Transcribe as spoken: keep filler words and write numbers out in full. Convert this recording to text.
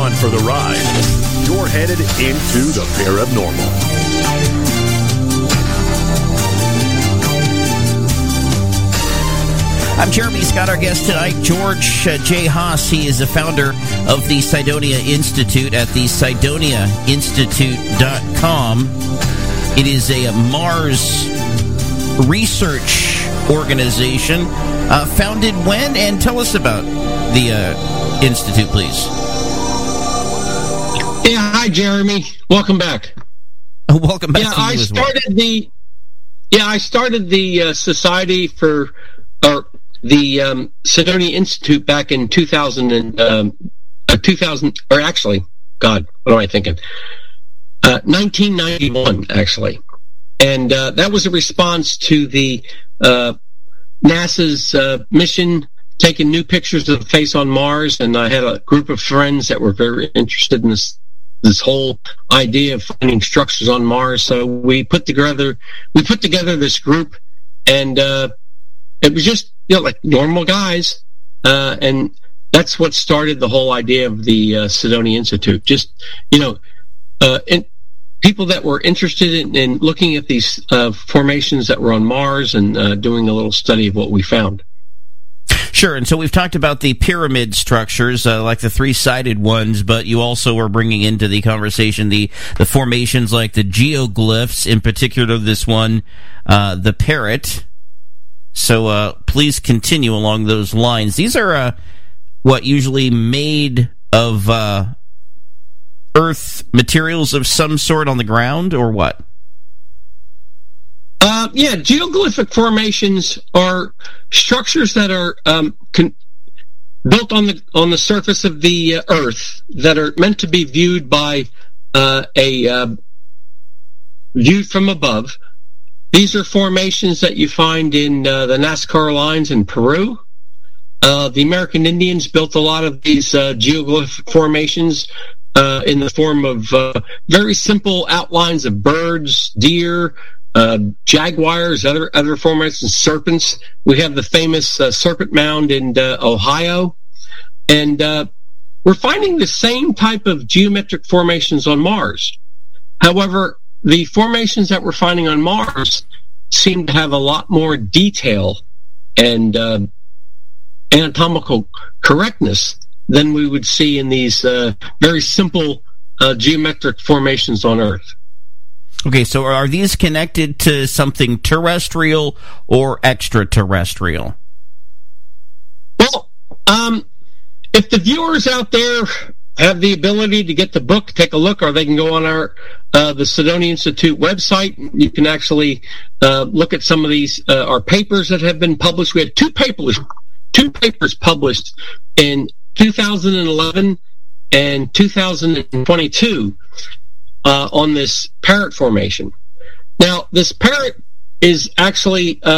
on for the ride. You're headed into the paranormal. I'm Jeremy Scott. Our guest tonight, George uh, J. Haas. He is the founder of the Cydonia Institute at the cydonia institute dot com. It is a Mars research organization. Uh, founded when? And tell us about the uh, Institute, please. Yeah, hi, Jeremy. Welcome back. Welcome back yeah, to you I as well. started the, yeah, I started the uh, Society for... or the um, Cydonia Institute back in two thousand and um, uh, two thousand, or actually, God, what am I thinking? Uh, nineteen ninety-one, actually, and uh, that was a response to the uh, NASA's uh, mission, taking new pictures of the face on Mars, and I had a group of friends that were very interested in this this whole idea of finding structures on Mars. So we put together we put together this group, and uh, it was just, you know, like normal guys, uh, and that's what started the whole idea of the uh, Cydonia Institute. Just, you know, uh, in, people that were interested in, in looking at these uh, formations that were on Mars and uh, doing a little study of what we found. Sure, and so we've talked about the pyramid structures, uh, like the three-sided ones, but you also are bringing into the conversation the, the formations like the geoglyphs, in particular this one, uh, the parrot. So uh, please continue along those lines. These are uh, what usually made of uh, earth materials of some sort on the ground, or what? Uh, yeah, geoglyphic formations are structures that are um, con- built on the on the surface of the uh, earth that are meant to be viewed by uh, a uh, viewed from above. These are formations that you find in uh, the Nazca lines in Peru. Uh, the American Indians built a lot of these uh, geoglyphic formations uh, in the form of uh, very simple outlines of birds, deer, uh, jaguars, other other formations, serpents. We have the famous uh, Serpent Mound in uh, Ohio. And uh, we're finding the same type of geometric formations on Mars. However, the formations that we're finding on Mars seem to have a lot more detail and uh, anatomical correctness than we would see in these uh, very simple uh, geometric formations on Earth. Okay, so are these connected to something terrestrial or extraterrestrial? Well, um, if the viewers out there have the ability to get the book, take a look, or they can go on our uh, the Cydonia Institute website. You can actually uh, look at some of these uh, our papers that have been published. We had two papers, two papers published in two thousand eleven and two thousand twenty-two uh, on this parrot formation. Now, this parrot is actually uh,